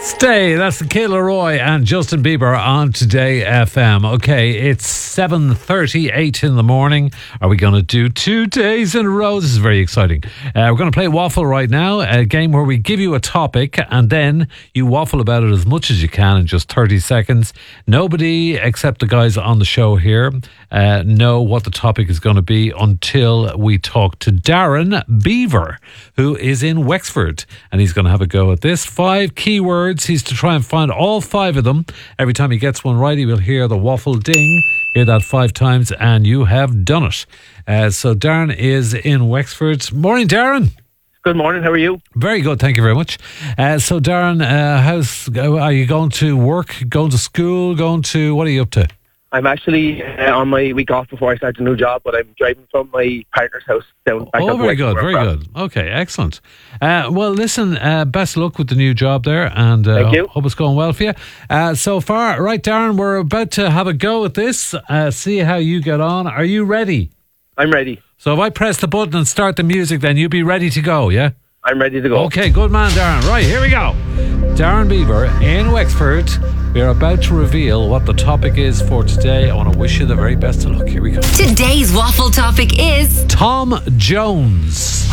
Stay, that's the Kid Laroi and Justin Bieber on Today FM. Okay, it's 7:38 in the morning. Are we going to do 2 days in a row? This is very exciting. We're going to play Waffle right now, a game where we give you a topic and then you waffle about it as much as you can in just 30 seconds. Nobody except the guys on the show here know what the topic is going to be until we talk to Darren Beaver, who is in Wexford, and he's going to have a go at this. 5 keywords. He's to try and find all 5 of them. Every time he gets one right, he will hear the waffle ding. Hear that 5 times, and you have done it. So Darren is in Wexford. Morning, Darren. Good morning. How are you? Very good, thank you very much. So Darren, are you going to work, going to school, what are you up to? I'm actually on my week off before I start a new job, but I'm driving from my partner's house down back. Oh, very good, very good. Okay, excellent. Well, listen, best of luck with the new job there, and thank you. Hope it's going well for you. So far, right, Darren, we're about to have a go at this, see how you get on. Are you ready? I'm ready. So if I press the button and start the music, then you'll be ready to go, yeah? I'm ready to go. Okay, good man, Darren. Right, here we go. Darren Beaver in Wexford. We are about to reveal what the topic is for today. I want to wish you the very best of luck. Here we go. Today's waffle topic is Tom Jones.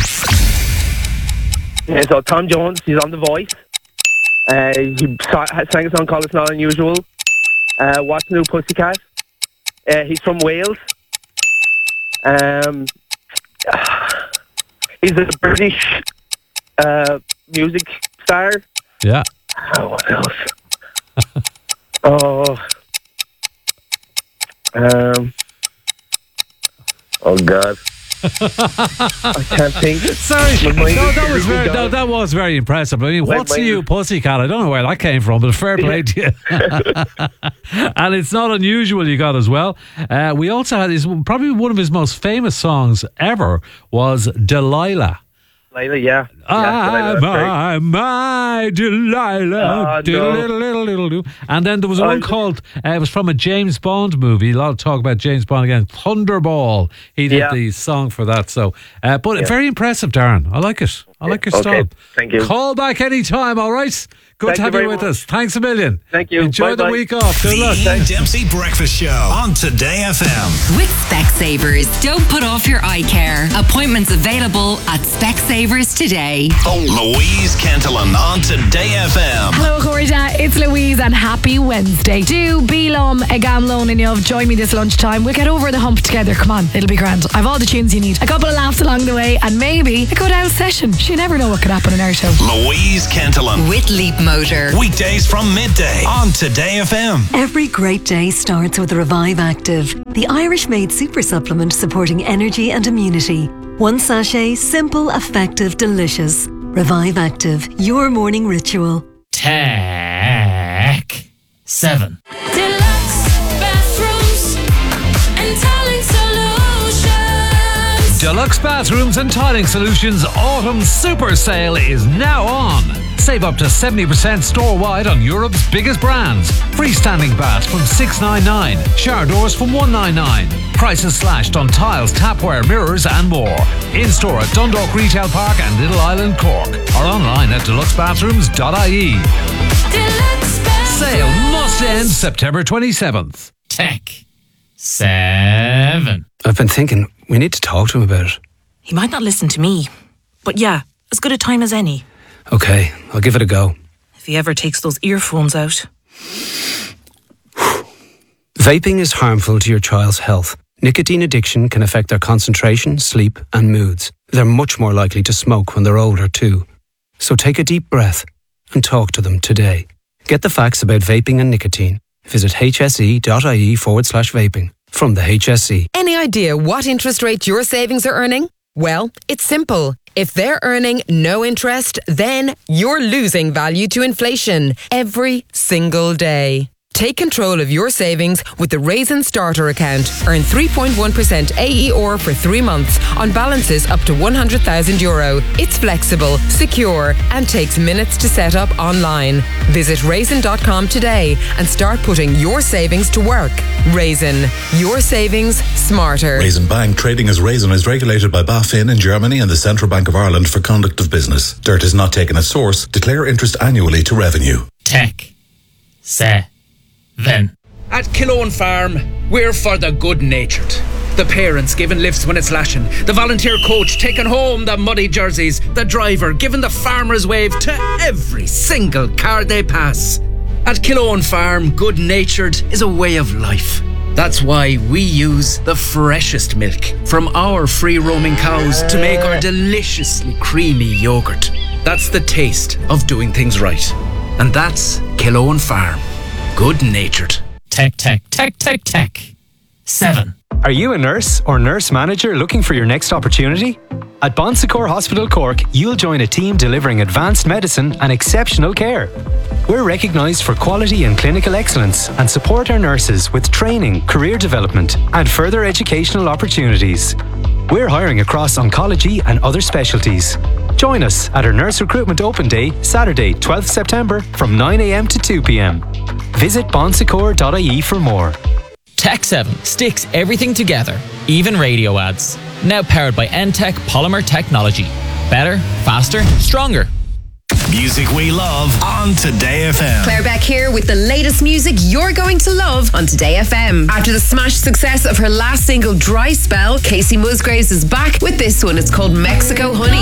Yeah, so Tom Jones, he's on The Voice. He sang a song called It's Not Unusual. What's New Pussycat? He's from Wales. He's a British music star. Yeah. What else? Oh God. I can't think. Sorry, that was very impressive. I mean, what's New Pussycat? I don't know where that came from, but fair play to you. And It's Not Unusual you got as well. We also had probably one of his most famous songs ever was Delilah. Delilah, yeah. My Delilah. And then there was one called, it was from a James Bond movie. A lot of talk about James Bond again. Thunderball. He did the song for that. So, but very impressive, Darren. I like it. I like your style. Thank you. Call back anytime, all right? Good to have you with us. Thanks a million. Thank you. Enjoy the week off. Good luck. The Ian Dempsey Breakfast Show on Today FM. with Specsavers. Don't put off your eye care. Appointments available at Specsavers today. Louise Cantillon on Today FM. Hello, Corja. It's Louise and happy Wednesday. Do Belum Egamlone and you've join me this lunchtime. We'll get over the hump together. Come on, it'll be grand. I've all the tunes you need. A couple of laughs along the way and maybe a good old session. You never know what could happen in our show. Louise Cantillon. With Leap Motor. Weekdays from midday on Today FM. Every great day starts with Revive Active, the Irish-made super supplement supporting energy and immunity. One sachet, simple, effective, delicious. Revive Active, your morning ritual. Tech 7. Deluxe bathrooms and tiling solutions. Deluxe Bathrooms and Tiling Solutions Autumn Super Sale is now on. Save up to 70% store-wide on Europe's biggest brands. Freestanding baths from $699. Shower doors from $199. Prices slashed on tiles, tapware, mirrors and more. In-store at Dundalk Retail Park and Little Island, Cork. Or online at deluxebathrooms.ie. Deluxe bathrooms. Sale must end September 27th. Tech 7. I've been thinking, we need to talk to him about it. He might not listen to me, but yeah, as good a time as any. Okay, I'll give it a go. If he ever takes those earphones out. Vaping is harmful to your child's health. Nicotine addiction can affect their concentration, sleep and moods. They're much more likely to smoke when they're older too. So take a deep breath and talk to them today. Get the facts about vaping and nicotine. Visit hse.ie/vaping. From the HSE. Any idea what interest rate your savings are earning? Well, it's simple. If they're earning no interest, then you're losing value to inflation every single day. Take control of your savings with the Raisin Starter account. Earn 3.1% AER for 3 months on balances up to €100,000. It's flexible, secure, and takes minutes to set up online. Visit raisin.com today and start putting your savings to work. Raisin, your savings smarter. Raisin Bank trading as Raisin is regulated by BaFin in Germany and the Central Bank of Ireland for conduct of business. Dirt is not taken at source. Declare interest annually to revenue. Tech. 7. At Killowen Farm, we're for the good-natured. The parents giving lifts when it's lashing. The volunteer coach taking home the muddy jerseys. The driver giving the farmer's wave to every single car they pass. At Killowen Farm, good-natured is a way of life. That's why we use the freshest milk from our free-roaming cows to make our deliciously creamy yoghurt. That's the taste of doing things right. And that's Killowen Farm. Good-natured. Tech. 7. Are you a nurse or nurse manager looking for your next opportunity? At Bon Secours Hospital Cork, you'll join a team delivering advanced medicine and exceptional care. We're recognised for quality and clinical excellence and support our nurses with training, career development and further educational opportunities. We're hiring across oncology and other specialties. Join us at our Nurse Recruitment Open Day, Saturday, 12th September from 9 a.m. to 2 p.m. Visit bonsecours.ie for more. Tech 7 sticks everything together, even radio ads. Now powered by NTech polymer technology. Better, faster, stronger. Music we love on Today FM. Claire Beck here with the latest music you're going to love on Today FM. After the smash success of her last single, Dry Spell, Casey Musgraves is back with this one. It's called Mexico Honey.